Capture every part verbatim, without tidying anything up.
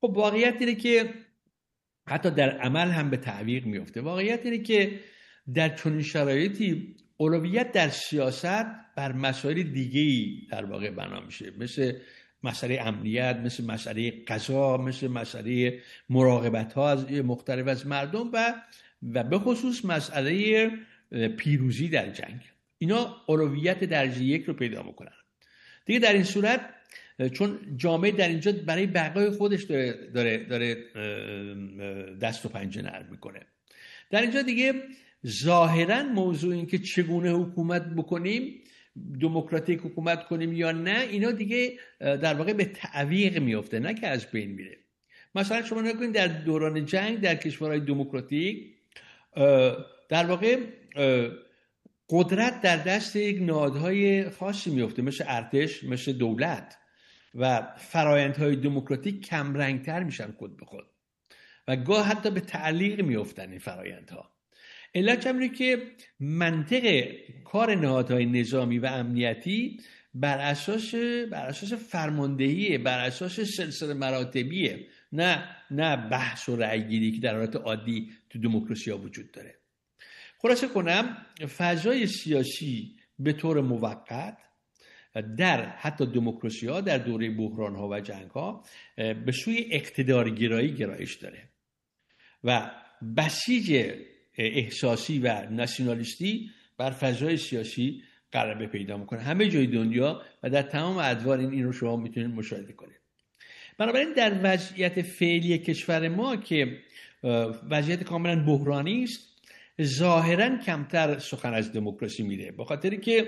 خب واقعیت اینه که حتی در عمل هم به تعویق میفته. واقعیت اینه که در چنین شرایطی اولویت در سیاست بر مسائل دیگه‌ای در واقع بنا میشه، مثل مسئله امنیت، مثل مسئله غذا، مثل مسئله مراقبت‌ها از مختلف از مردم و و به خصوص مسئله پیروزی در جنگ. اینا اولویت درجه یک رو پیدا میکنن دیگه. در این صورت چون جامعه در اینجا برای بقای خودش داره, داره, داره دست و پنجه نرم میکنه، در اینجا دیگه ظاهرا موضوع این که چگونه حکومت بکنیم، دموکراتیک حکومت کنیم یا نه، اینا دیگه در واقع به تعویق میفته، نه که از بین میره. مثلا شما نگاه کنید در دوران جنگ در کشورهای دموکراتیک در واقع قدرت در دست یک نهادهای خاصی میفته، مثل ارتش، مثل دولت، و فرایندهای دموکراتیک کم رنگتر میشن خود به خود و گاه حتی به تعلیق میفتن این فرایندها. علت اینه که منطق کار نهادهای نظامی و امنیتی بر اساس بر اساس فرماندهیه، بر اساس سلسله مراتبیه، نه نه بحث و رأی گیری که در حالت عادی تو دموکراسی ها وجود داره. خلاصه کنم فضای سیاسی به طور موقت در حتی دموکراسی ها در دوره بحران ها و جنگ ها به سوی اقتدارگرایی گرایش داره و بسیج احساسی و ناسیونالیستی بر فضای سیاسی غلبه پیدا میکنه همه جای دنیا و در تمام ادوار این این رو شما میتونید مشاهده کنید. بنابراین در وضعیت فعلی کشور ما که وضعیت کاملا بحرانی است، ظاهرا کمتر سخن از دموکراسی میره، به خاطری که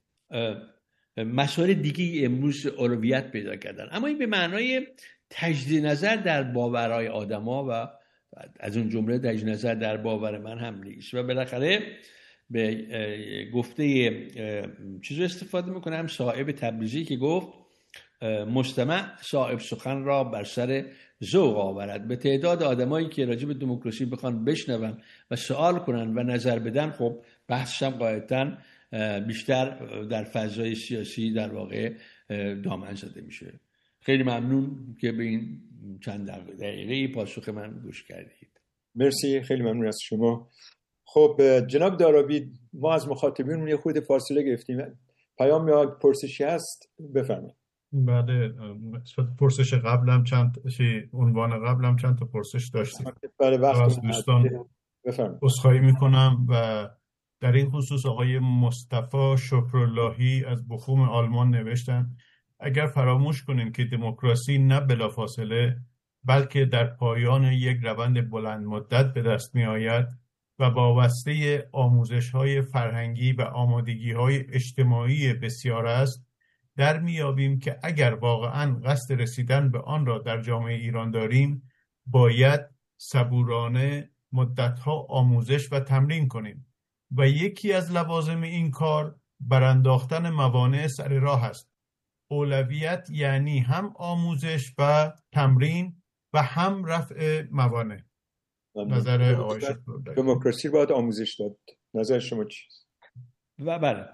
مسائل دیگه امروز اولویت پیدا کردن. اما این به معنای تجدید نظر در باورهای آدما و از اون جمله تجدید نظر در باور من هم نیست. و بالاخره به گفته چیز رو استفاده میکنم صاحب تبریزی که گفت مستمع صاحب سخن را بر سر ذوق آورد. به تعداد آدمایی که راجع به دموکراسی بخوان بشنون و سوال کنن و نظر بدن، خب بحثش هم قاعدتاً بیشتر در فضای سیاسی در واقع دامن زده میشه. خیلی ممنون که به این چند دقیقه پاسخ من گوش کردید. مرسی، خیلی ممنون از شما. خب جناب دارابی، ما از مخاطبین یه خورده فاصله گرفتیم، پیام یا پرسشی هست بفرمایید. بله، پرسش قبلم چند چی عنوان قبلم چند تا پرسش داشتیم. بله وقت دوستان بفرمایید. عذرخواهی میکنم و در این خصوص آقای مصطفی شکراللهی از بخوم آلمان نوشتن اگر فراموش کنیم که دموکراسی نه بلافاصله بلکه در پایان یک روند بلند مدت به دست می آید و وابسته آموزش‌های فرهنگی و آمادگی‌های اجتماعی بسیار است، در میابیم که اگر واقعاً قصد رسیدن به آن را در جامعه ایران داریم، باید صبورانه مدت‌ها آموزش و تمرین کنیم و یکی از لوازم این کار برانداختن موانع سر راه است. اولویت یعنی هم آموزش و تمرین و هم رفع موانع. نظر آقای شکراللهی. دموکراسی باید آموزش داد. نظر شما چیست؟ و بله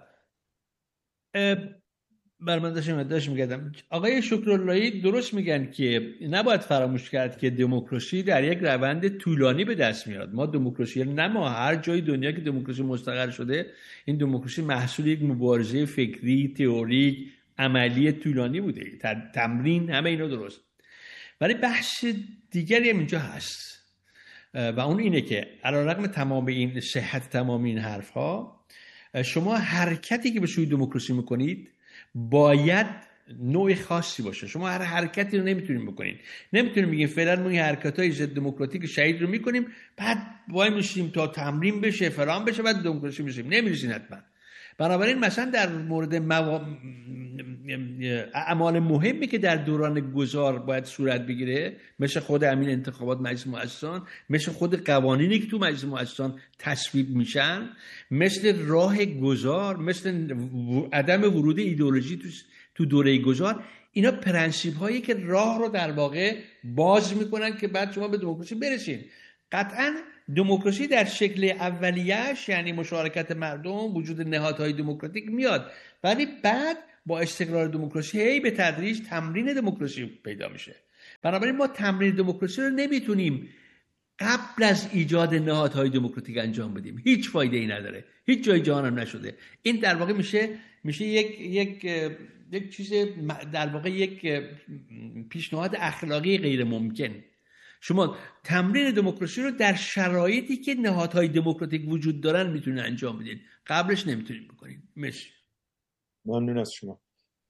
برمان داشتم داشتم میگردم آقای شکراللهی درست میگن که نباید فراموش کرد که دموکراسی در یک روند طولانی به دست میاد. ما دموکراسی نه ما هر جای دنیا که دموکراسی مستقر شده، این دموکراسی محصول یک مبارزه فکری، تئوریک، عملی طولانی بوده. تمرین همه اینا درست، ولی بحث دیگری هم اینجا هست و اون اینه که علیرغم تمام این صحت تمام این حرف ها، شما حرکتی که به سوی دموکراسی میکنید باید نوع خاصی باشه. شما هر حرکتی رو نمیتونید بکنید. نمیتونید بگید فعلا ما این حرکت‌های ضد دموکراتیک شهید رو میکنیم، بعد وای میشیم تا تمرین بشه، فلان بشه، بعد دموکراسی میشیم. نمیرسین حتما. بنابراین مثلا در مورد مو... اعمال مهمی که در دوران گذار باید صورت بگیره، مثل خود همین انتخابات مجلس مؤسسان، مثل خود قوانینی که تو مجلس مؤسسان تصویب میشن، مثل راه گذار، مثل عدم ورود ایدئولوژی تو تو دوره گذار، اینا پرنسیپ هایی که راه رو در واقع باز میکنن که بعد شما به دموکراسی برسین. قطعاً دموکراسی در شکل اولیه‌اش یعنی مشارکت مردم، وجود نهادهای دموکراتیک میاد، ولی بعد با استقرار دموکراسی هی به تدریج تمرین دموکراسی پیدا میشه بنابراین ما تمرین دموکراسی رو نمیتونیم قبل از ایجاد نهادهای دموکراتیک انجام بدیم. هیچ فایده ای نداره، هیچ جای جهان هم نشده. این در واقع میشه میشه یک یک یک چیز، در واقع یک پیشنهاد اخلاقی غیر ممکن. شما تمرین دموکراسی رو در شرایطی که نهادهای دموکراتیک وجود دارن میتونید انجام بدین، قبلش نمیتونید بکنید. مرسی. ممنون از شما.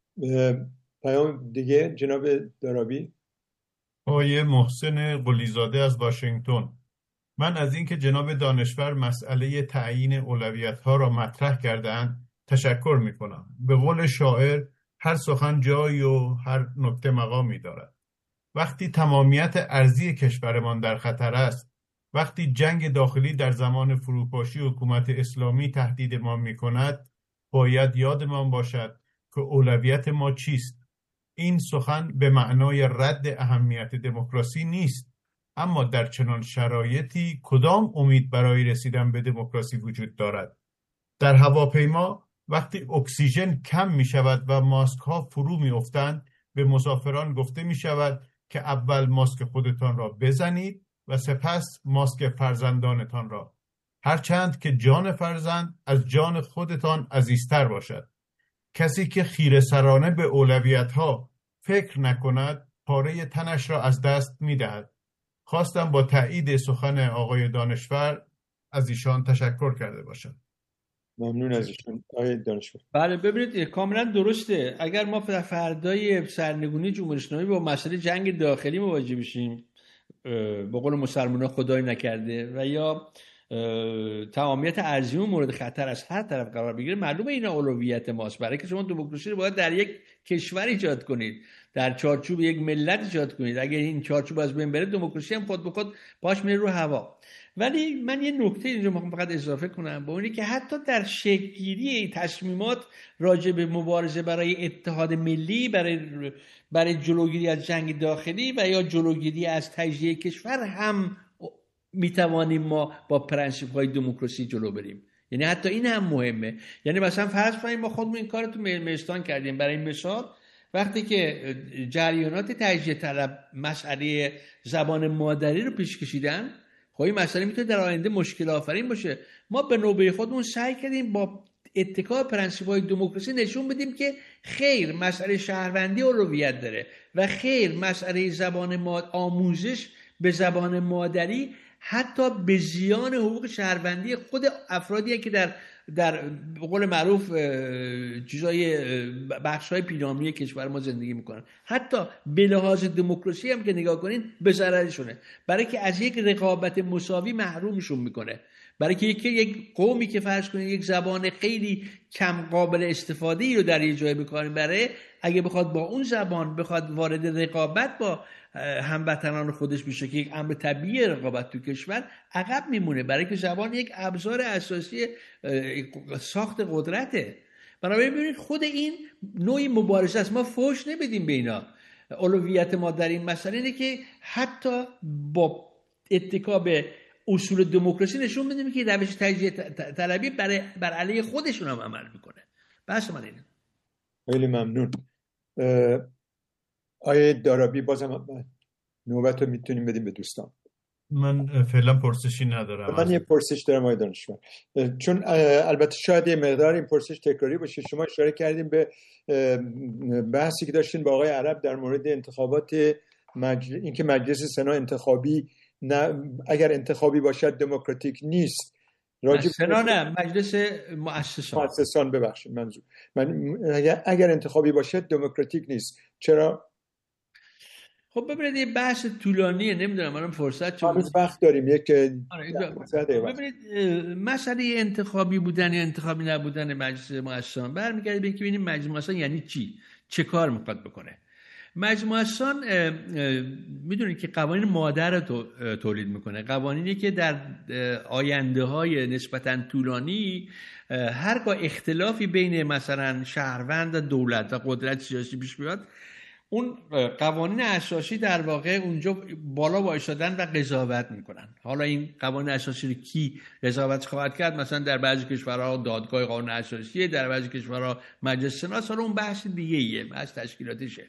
پیام دیگه جناب دارابی. آقای محسن قلیزاده از واشنگتن: من از اینکه جناب دانشور مسئله تعیین اولویت‌ها را مطرح کردند تشکر می‌کنم. به قول شاعر هر سخن جایی و هر نکته مقامی دارد. وقتی تمامیت ارضی کشورمان در خطر است، وقتی جنگ داخلی در زمان فروپاشی حکومت اسلامی تهدیدمان می‌کند، باید یادمان باشد که اولویت ما چیست. این سخن به معنای رد اهمیت دموکراسی نیست، اما در چنان شرایطی کدام امید برای رسیدن به دموکراسی وجود دارد؟ در هواپیما وقتی اکسیژن کم می شود و ماسک ها فرو می افتند، به مسافران گفته می شود که اول ماسک خودتان را بزنید و سپس ماسک فرزندانتان را، هرچند که جان فرزند از جان خودتان عزیزتر باشد. کسی که خیره سرانه به اولویت ها فکر نکند پاره تنش را از دست می دهد. خواستم با تایید سخن آقای دانشور از ایشان تشکر کرده باشم. ممنون از ایشان آقای دانشور. بله ببینید کاملا درسته. اگر ما در فردای سرنگونی جمهوری اسلامی با مسئله جنگ داخلی مواجه بشیم، به قول مسلمان‌ها خدای نکرده، و یا تمامیت ارضیمون مورد خطر از هر طرف قرار بگیره، معلومه اینا اولویت ماست. برای که شما دموکراسی رو باید در یک کشور ایجاد کنید، در چارچوب یک ملت ایجاد کنید. اگر این چارچوب از بین بره، دموکراسی هم خود به خود پاش میره رو هوا. ولی من یه نکته اینجا میخوام فقط اضافه کنم، با اونی که حتی در شکل‌گیری تصمیمات راجع به مبارزه برای اتحاد ملی، برای برای جلوگیری از جنگ داخلی و یا جلوگیری از تجزیه کشور هم میتوانیم ما با پرنسیپ های دموکراسی جلو بریم. یعنی حتی این هم مهمه. یعنی مثلا فرض کنیم ما خودمون این کار تو ملمستان کردیم. برای مثال وقتی که جریانات تجزیه طلب مسئله زبان مادری رو پیش کشیدن، خب این مسئله میتونه در آینده مشکل آفرین باشه. ما به نوبه خودمون سعی کردیم با اتکا پرنسیپ های دموکراسی نشون بدیم که خیر، مسئله شهروندی اولویت داره و خیر، مسئله زبان ماد... آموزش به زبان مادری حتی به زیان حقوق شهروندی خود افرادی که در در به قول معروف چیزای بخش‌های پیرامونی کشور ما زندگی میکنن، حتی به لحاظ دموکراسی هم که نگاه کنین به ضررشونه، برای که از یک رقابت مساوی محرومشون میکنه. برای که یک یک قومی که فرض کنید یک زبان خیلی کم قابل استفاده ای رو در یه جای بکار بره، اگه بخواد با اون زبان بخواد وارد رقابت با هموطنان خودش بشه که یک امر طبیعی رقابت تو کشور، عقب میمونه، برای که زبان یک ابزار اساسی ساخت قدرته. بنابراین ببینید خود این نوعی مبارزه است. ما فوش نمیدیم به اینا. اولویت ما در این مسئله اینه که حتی با اتکا به اصول دموکراسی نشون بدیم که روش تجزیه طلبی برای بر علیه خودشون هم عمل میکنه. بس من اینه. خیلی ممنون. آیه دارابی بازم نوبت رو میتونیم بدیم به دوستان. من فعلا پرسشی ندارم. من یه پرسش دارم آیه دانشور، چون البته شاید یه مقدار این پرسش تکراری باشه. شما اشاره کردیم به بحثی که داشتین با آقای عرب در مورد انتخابات مجل... اینکه مجلس سنا انتخابی نه، اگر انتخابی باشد دموکراتیک نیست. راجب سنا نه، مجلس مؤسسان. مؤسسان ببخشید منظور من اگر, اگر انتخابی باشد دموکراتیک نیست. چرا؟ خب ببینید یه بحث طولانیه، نمیدونم الان فرصت چه هنوز وقت داریم. یک ببینید مسئله انتخابی بودن یا انتخابی نبودن مجلس مؤسسان برمیگرده به اینکه ببینیم مجلس مؤسسان یعنی چی، چه کار میخواد بکنه. مجلس مؤسسان میدونید که قوانین مادر رو تولید میکنه، قوانینی که در آینده های نسبتاً طولانی هرگاه اختلافی بین مثلا شهروند و دولت و قدرت سیاسی پیش بیاد، اون قوانین اساسی در واقع اونجا بالا وایسادن و قضاوت میکنن. حالا این قوانین اساسی رو کی قضاوت خواهد کرد؟ مثلا در بعضی کشورها دادگاه قانون اساسیه، در بعضی کشورها مجلس سنا. حالا اون بحث دیگه ایه، بحث تشکیلاتیشه.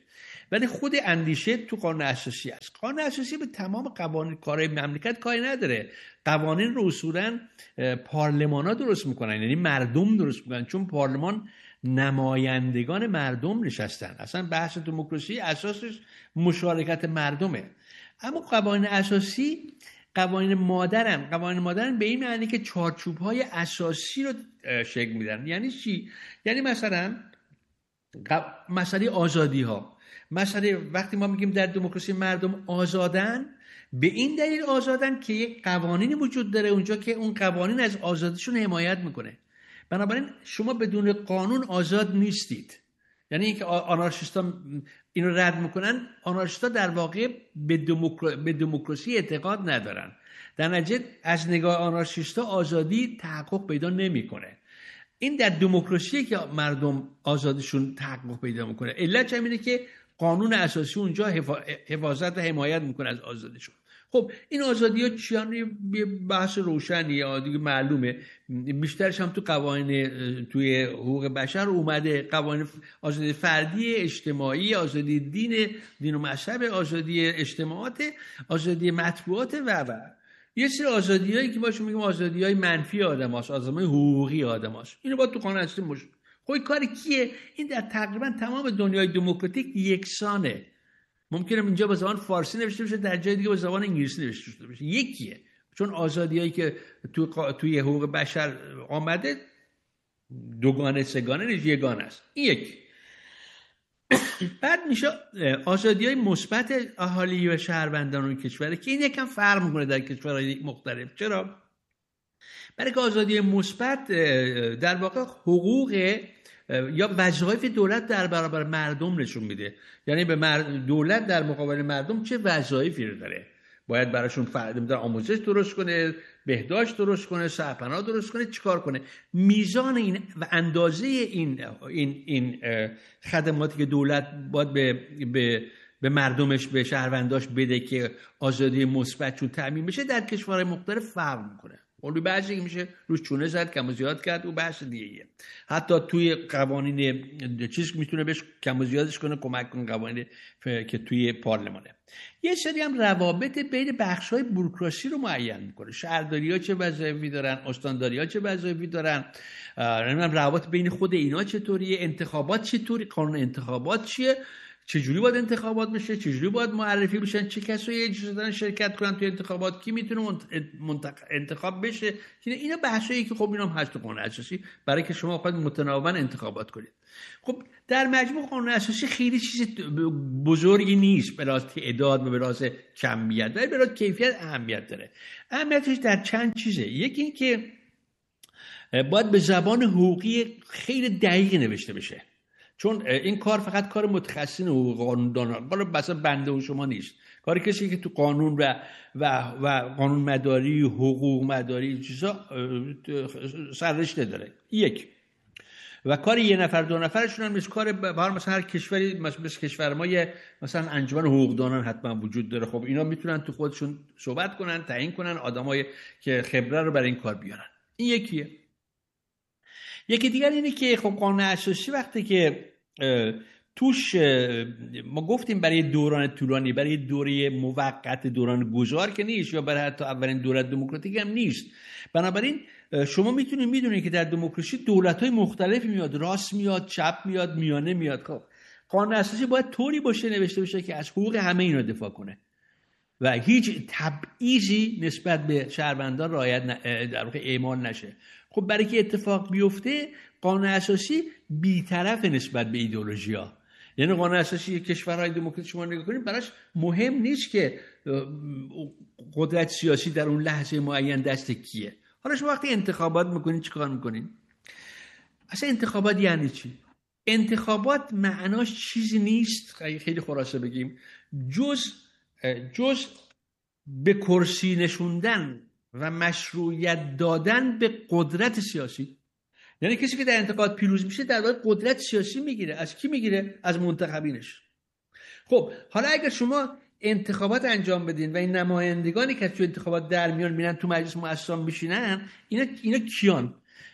ولی خود اندیشه تو قانون اساسی است. قانون اساسی به تمام قوانین کارهای مملکت کاری نداره. قوانین رو اصولا پارلمان‌ها درست میکنن، یعنی مردم درست میکنن، چون پارلمان نمایندگان مردم نشستن. اصلا بحث دموکراسی اساسش مشارکت مردمه. اما قوانین اساسی قوانین مادرن. قوانین مادرن به این معنی که چارچوب‌های اساسی رو شکل میدن. یعنی چی؟ یعنی مثلا مسئله آزادی ها. مسئله وقتی ما میگیم در دموکراسی مردم آزادن، به این دلیل آزادن که یک قوانینی وجود داره اونجا که اون قوانین از آزادیشون حمایت میکنه. بنابراین شما بدون قانون آزاد نیستید. یعنی اینکه آنارشیست‌ها اینو رد میکنن، آنارشیست‌ها در واقع به, دموکر... به دموکراسی اعتقاد ندارن. در نتیجه از نگاه آنارشیست‌ها آزادی تحقق پیدا نمیکنه. این در دموکراسی که مردم آزادیشون تحقق پیدا میکنه. علت همینه که قانون اساسی اونجا حفاظت و حمایت میکنه از آزادیشون. خب این آزادی ها چیان؟ یه بحث روشنیه دیگه، معلومه. بیشترش هم تو قوانین توی حقوق بشر اومده. قوانین آزادی فردی، اجتماعی، آزادی دین، دین و مذهب، آزادی اجتماعات، آزادی مطبوعات و و یه سری آزادیایی که باشون میگم آزادیای منفی آدم هاست، آزادی حقوقی آدم هاست. اینو باید تو قانون اساسی مش. خب این کار کیه؟ این در تقریبا تمام دنیای دموکراتیک یکسانه. ممکنه اینجا به زبان فارسی نوشته بشه، در جای دیگه به زبان انگلیسی نوشته بشه. یکیه. چون آزادیایی که تو توی حقوق بشر آمده دوگانه سگانه نیست، یگانه است. این یکی. بعد میشه آزادی‌های مثبت اهالی و شهروندان اون کشوره که این یکم فرق میکنه در کشورهای مختلف. چرا؟ برای که آزادی مثبت در واقع حقوق یا وظایف دولت در برابر مردم نشون میده. یعنی به مرد... دولت در مقابل مردم چه وظایفی رو داره. باید براشون فرد آموزش درست کنه، بهداشت درست کنه، سرپناه درست کنه، چیکار کنه. میزان این و اندازه این این این خدماتی که دولت باید به به به مردمش، به شهرونداش بده که آزادی مثبتشون تامین بشه در کشورهای مختلف فرق میکنه. اون بحثی که میشه روش چونه زد، کم و زیاد کرد، اون بحث دیگه. حتی توی قوانین چیز میتونه بهش کم و زیادش کنه، کمک کنه قوانین که توی پارلمانه. یه سری هم روابط بین بخش‌های بوروکراسی رو معین میکنه. شهرداری‌ها چه وظایفی دارن، استانداری‌ها چه وظایفی دارن، نمیدونم روابط بین خود اینا چطوریه، انتخابات چطوری، قانون انتخابات چیه، چجوری باید انتخابات بشه، چجوری باید معرفی بشن، چه کسایی اجازه دارن شرکت کنن توی انتخابات، کی میتونه انتخاب بشه. اینا بحثایی که خب اینا هم هست تو قانون اساسی برای که شما خود متناوباً انتخابات کنید. خب در مجموع قانون اساسی خیلی چیز بزرگی نیست به لحاظ تعداد و به لحاظ کمیت، ولی به لحاظ کیفیت اهمیت داره. اهمیتش در چند چیزه. یکی این که باید به زبان حقوقی خیلی دقیق نوشته بشه، چون این کار فقط کار متخصصین حقوق قانوندانان، بالا مثلا بنده و شما نیست. کاری کسی که تو قانون و و و قانون مداری، حقوق مداری چیزا سررشته داره. یک. و کار یه نفر دو نفرشون هم نیست. کار بهار مثلا هر کشوری مثلا کشور ما یه مثلا انجمن حقوقدانان حتما وجود داره. خب اینا میتونن تو خودشون صحبت کنن، تعیین کنن آدمای که خبره رو برای این کار بیارن. این یکیه. یکی دیگر اینه که خب قانون اساسی وقتی که توش ما گفتیم برای دوران طولانی، برای دوره موقت، دوران گذار که نیست، یا برای حتی اولین دولت دموکراتیک هم نیست. بنابراین شما میتونید میدونید که در دموکراسی دولت‌های مختلفی میاد، راست میاد، چپ میاد، میانه میاد. خب قانون اساسی باید طوری باشه نوشته بشه که از حقوق همه اینا دفاع کنه و هیچ تبعیضی نسبت به شهروندان رعایت در واقع اعمال نشه. خب برای که اتفاق بیفته قانون اساسی بی‌طرف نسبت به ایدئولوژی‌ها. یعنی قانون اساسی کشورهای دموکراتیک شما نگاه کنید براش مهم نیست که قدرت سیاسی در اون لحظه معین دست کیه. حالا شما وقتی انتخابات میکنید چیکار میکنید؟ اصلا انتخابات یعنی چی؟ انتخابات معناش چیزی نیست، خیلی خلاصه بگیم، جز جز به کرسی نشوندن و مشروعیت دادن به قدرت سیاسی. یعنی کسی که در انتخابات پیروز میشه در واقع قدرت سیاسی میگیره. از کی میگیره؟ از منتخبینش. خب حالا اگر شما انتخابات انجام بدین و این نمایندگانی که تو انتخابات در میان میرن تو مجلس مؤسسان میشینن، اینا اینا کیان؟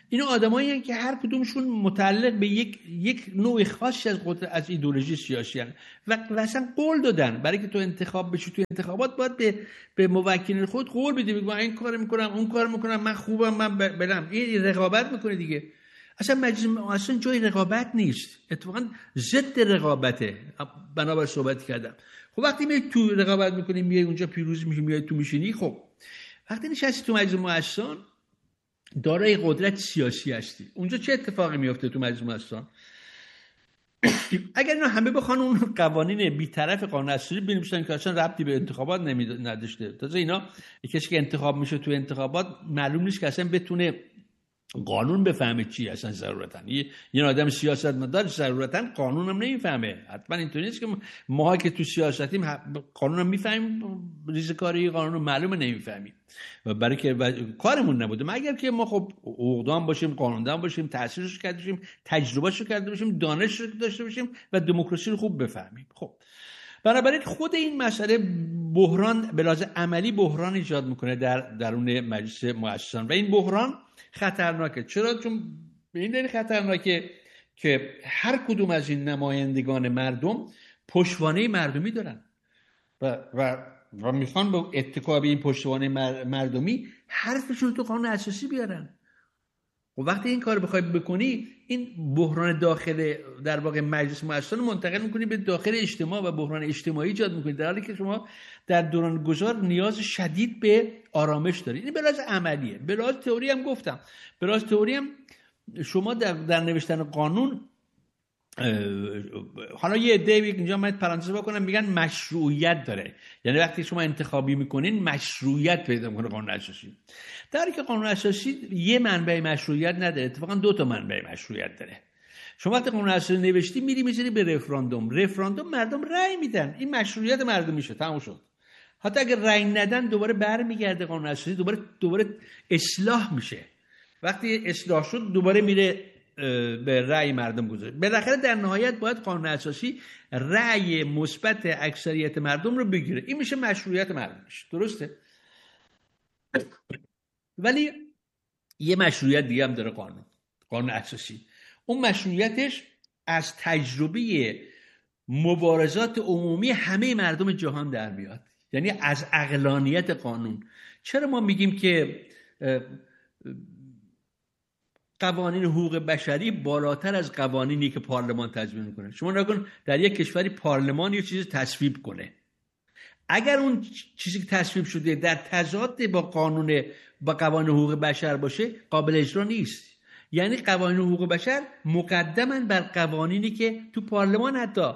اینا آدمایی که هر کدومشون متعلق به یک یک نوع خاصی از قدرت، از ایدئولوژی سیاسی هستند و مثلا قول دادن برای که تو انتخاب بشی، تو انتخابات باید به به موکلین خود قول بدی، بگو من این کارو میکنم اون کارو میکنم، من خوبم، من برم. این رقابت میکنه دیگه. اصلا مجلس اصلا جای رقابت نیست، اتفاقا ضد رقابته. بنابر صحبت کردم. خب وقتی میای تو رقابت میکنی، میای اونجا پیروز میشی، میای تو میشینی، خب وقتی نشستی تو مجلس مؤسسان دارای قدرت سیاسی هستی. اونجا چه اتفاقی میفته تو مجلس مؤسسان؟ اگر اینا همه بخوان اون قوانین بی‌طرف قانون اساسی بنویسن که اصلا ربطی به انتخابات نداشته، تازه اینا کسی که انتخاب میشه تو انتخابات معلوم نیست که اصلا بتونه قانون بفهمه چی اصلا ضرورتاً. یه یه آدم سیاستمدار ضرورتاً قانون هم نمیفهمه. حتما اینطوری نیست که ما که تو سیاستیم قانون هم میفهمیم، ریزکاری قانون رو معلومه نمیفهمیم و برای که کارمون نبوده، مگر که ما خب حقوقدان باشیم، قانوندان باشیم، تحصیلش کرده باشیم، تجربهش کرده باشیم، دانش رو داشته باشیم و دموکراسی رو خوب بفهمیم. خب بنابراین خود این مسئله بحران به لحاظ عملی بحران ایجاد میکنه در درون مجلس مؤسسان و این بحران خطرناکه. چرا؟ چون به این دلیل خطرناکه که هر کدوم از این نمایندگان مردم پشتوانه مردمی دارن و و و میخوان با اتکا به این پشتوانه مردمی حرفشون تو قانون اساسی بیارن. و وقتی این کار بخوای بکنی، این بحران داخل در واقع مجلس مؤسسان منتقل میکنی به داخل اجتماع و بحران اجتماعی ایجاد میکنی، در حالی که شما در دوران گذار نیاز شدید به آرامش دارید. این به لحاظ عملیه. به لحاظ تئوری هم گفتم، به لحاظ تئوری هم شما در, در نوشتن قانون، حالا یه عده اینجا من پرانتز بکنم، میگن مشروعیت داره، یعنی وقتی شما انتخابی میکنین مشروعیت پیدا میکنه قانون اساسی، در حالی که قانون اساسی یه منبع مشروعیت نداره، اتفاقا دو تا منبع مشروعیت داره. شما وقتی قانون اساسی نوشتی میری میذاری به رفراندوم، رفراندوم مردم رأی میدن، این مشروعیت مردم میشه، تموم شد. حتی اگر رأی ندن دوباره برمیگرده قانون اساسی، دوباره دوباره اصلاح میشه. وقتی اصلاح شد دوباره میره به رأی مردم گذاشت. بالاخره در نهایت باید قانون اساسی رأی مثبت اکثریت مردم رو بگیره، این میشه مشروعیت مردم میشه. درسته؟ ولی یه مشروعیت دیگه هم داره قانون قانون اساسی. اون مشروعیتش از تجربه مبارزات عمومی همه مردم جهان در میاد، یعنی از عقلانیت قانون. چرا ما میگیم که قوانین حقوق بشری بالاتر از قوانینی که پارلمان تصویب میکنه؟ شما نگون در یک کشوری پارلمان یه چیزی تصویب کنه، اگر اون چیزی که تصویب شده در تضاد با قانون با قوانین حقوق بشر باشه قابل اجرا نیست. یعنی قوانین حقوق بشر مقدماً بر قوانینی که تو پارلمان حتی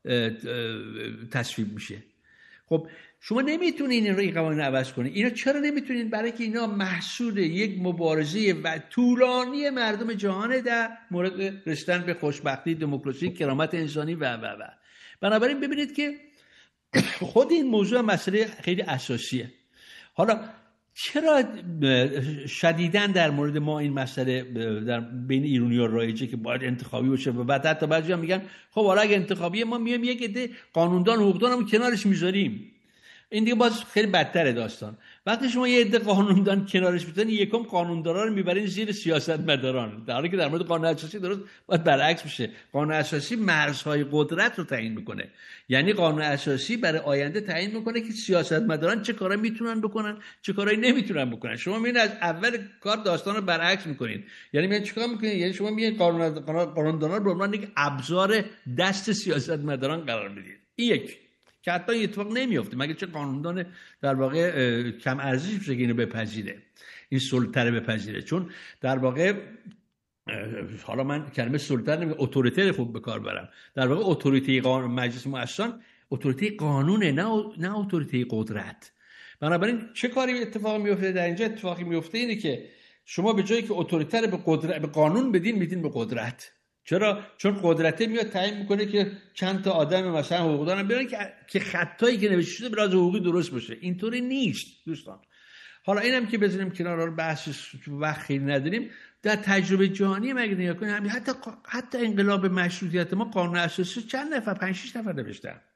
تصویب میشه. خب شما نمیتونین این رو این قوانین عوض کنید. اینا چرا نمیتونین؟ برای که اینا محصول یک مبارزه و طولانی مردم جهان در مورد رسیدن به خوشبختی، دموکراسی، کرامت انسانی و و و بنابراین ببینید که خود این موضوع مسئله خیلی اساسیه. حالا چرا شدیداً در مورد ما این مسئله در بین ایرانی‌ها رایجه که باید انتخابی باشه و بعد حتی بعضی‌ها میگن خب حالا اگه انتخابیه ما میایم یک عده قانوندان و حقوقدان هم کنارش میذاریم. این دیگه باز خیلی بدتره داستان. وقتی شما یه عده قانوندان کنارش میذارین، یکم قانوندارا رو میبرین زیر سیاستمداران، در حالی که در مورد قانون اساسی درست باید برعکس بشه. قانون اساسی مرزهای قدرت رو تعیین میکنه، یعنی قانون اساسی برای آینده تعیین میکنه که سیاستمداران چه کارایی میتونن بکنن، چه کارایی نمیتونن بکنن. شما میبینید از اول کار داستان رو برعکس میکنین. یعنی میگن چیکار میکنین؟ یعنی شما میگین قانون قانوندانا رو به عنوان یک ابزار دست سیاستمداران قرار میدید. این یک که حتی این اتفاق نمیفته مگه چه قانوندان در واقع کم ارزش بشه که اینو بپذیره، این سلطه رو بپذیره. چون در واقع حالا من کلمه سلطه نمیگم، اتوریته خوب به کار برم. در واقع اتوریته قانون مجلس مؤسسان اتوریته قانونه، نه نه اتوریته قدرت. بنابراین چه کاری اتفاق میفته در اینجا؟ اتفاقی میفته اینه که شما به جایی که اتوریته رو به قدرت به قانون بدین، میدین به قدرت. چرا؟ چون قدرت میاد تعیین میکنه که چند تا آدم مثلا حقوقدان بیارن که که خطایی که نوشته شده به لحاظ حقوقی درست باشه. اینطوری نیست دوستان. حالا اینم که بذاریم کنار، رو بحث وقت خیلی نداریم. در تجربه جهانی مگه نگاه کنیم، حتی حتی انقلاب مشروطیت ما قانون اساسی چند نفر، پنج شش نفر نوشتن.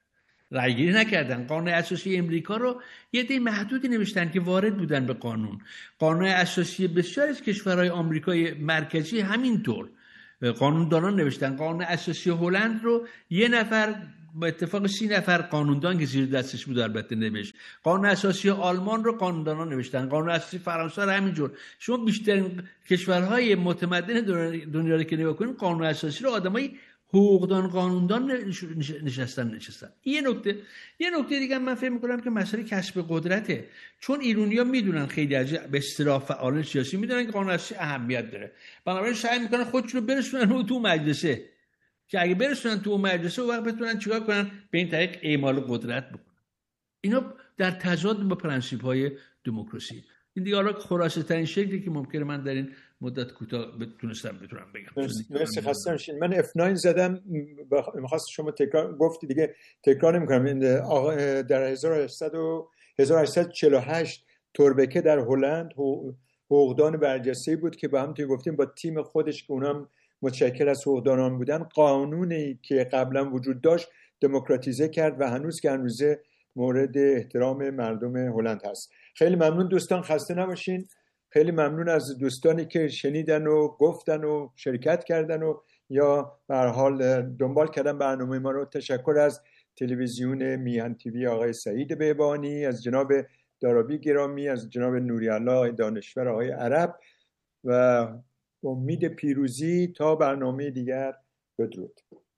رأیگیری نکردن. قانون اساسی امریکا رو یه عده محدودی نوشتن که وارد بودن به قانون. قانون اساسی بسیاری از کشورهای آمریکای مرکزی همینطور قانوندانان نوشتن. قانون اساسی هلند رو یه نفر با اتفاق سی نفر قانوندان که زیر دستش بود البته نوشت. قانون اساسی آلمان رو قانوندانان نوشتن. قانون اساسی فرانسه رو همینجور. شما بیشترین کشورهای متمدن دنیا رو که نگاه کنید قانون اساسی رو آدمای حقوقدان قانوندان نشستن نشستن. یه نکته یه نکته دیگه من فکر می‌کنم که مسئله کسب قدرته، چون ایرانی‌ها میدونن خیلی از به اصطلاح فعالان سیاسی میدونن که قانون اساسی اهمیت داره، بنابراین سعی میکنن خودشون رو برسونن رو تو مجلسه که اگه برسونن تو مجلسه و وقت بتونن چیکار کنن، به این طریق اعمال قدرت بکنن. اینا در تضاد با پرنسیپ‌های دموکراسی. این دیگه حالا خلاصه ترین شکلی که ممکنه من در این مدت کوتاه بتونستم بتونم بگم. مرسی خسته نباشین. من اف نه زدم، می‌خواست شما تکرار گفتی دیگه تکرار نمی‌کنم. در هزار و هشتصد و چهل و هشت توربکه در هلند حقوقدان برجسته بود که با هم توی گفتیم با تیم خودش که اونم متشکل از حقوقدانان بودن، قانونی که قبلا وجود داشت دموکراتیزه کرد و هنوز که هنوزه مورد احترام مردم هلند هست. خیلی ممنون دوستان، خسته نباشین. خیلی ممنون از دوستانی که شنیدن و گفتن و شرکت کردن و یا به هر حال دنبال کردن برنامه ما رو. تشکر از تلویزیون میهن تیوی آقای سعید بهبانی، از جناب دارابی گرامی، از جناب نوری‌الله آقای دانشور آقای عرب و امید پیروزی. تا برنامه دیگر بدرود.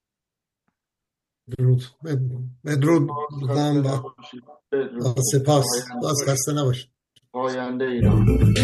بدرود بدرود بدرود با سپاس. باز خسته نباشید. آینده ایران.